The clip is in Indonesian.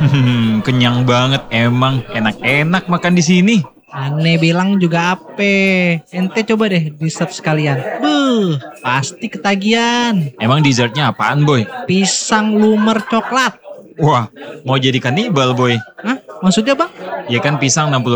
Kenyang banget emang, enak-enak makan di sini. Aneh bilang juga ape. Ente coba deh di search sekalian. Pasti ketagihan. Emang dessertnya apaan, Boy? Pisang lumer coklat. Wah, mau jadi kanibal, Boy. Hah? Maksudnya bang? Ya kan pisang